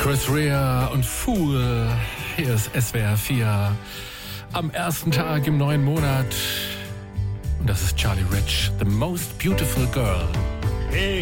Chris Rea und Fool. Hier ist SWR 4 am ersten Tag im neuen Monat. Und das ist Charlie Rich, The Most Beautiful Girl. Hey.